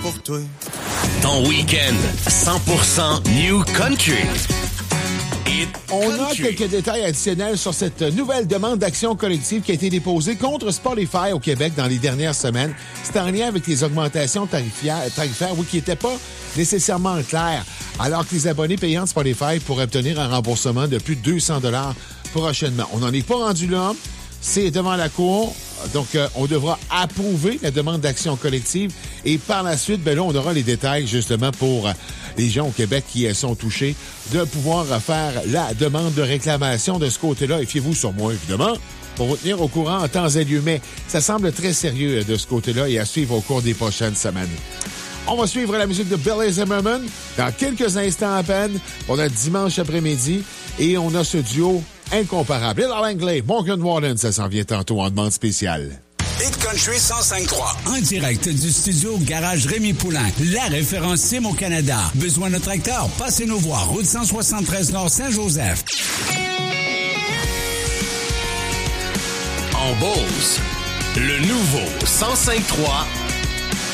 pour toi. Ton week-end 100% New Country. On a quelques détails additionnels sur cette nouvelle demande d'action collective qui a été déposée contre Spotify au Québec dans les dernières semaines. C'est en lien avec les augmentations tarifaires oui, qui n'étaient pas nécessairement claires, alors que les abonnés payants de Spotify pourraient obtenir un remboursement de plus de 200 $ prochainement. On n'en est pas rendu là. C'est devant la Cour. Donc, on devra approuver la demande d'action collective et par la suite, ben là, on aura les détails justement pour les gens au Québec qui sont touchés de pouvoir faire la demande de réclamation de ce côté-là. Et fiez-vous sur moi, évidemment, pour vous tenir au courant en temps et lieu. Mais ça semble très sérieux de ce côté-là et à suivre au cours des prochaines semaines. On va suivre la musique de Billy Zimmerman dans quelques instants à peine. On a dimanche après-midi et on a ce duo incomparable. Bill Langley, Morgan Wallen, ça s'en vient tantôt en demande spéciale. Hit Country 105.3. En direct du studio Garage Rémi Poulain, la référence Sim au Canada. Besoin de tracteur? Passez nous voir. Route 173 Nord Saint-Joseph. En Beauce, le nouveau 105.3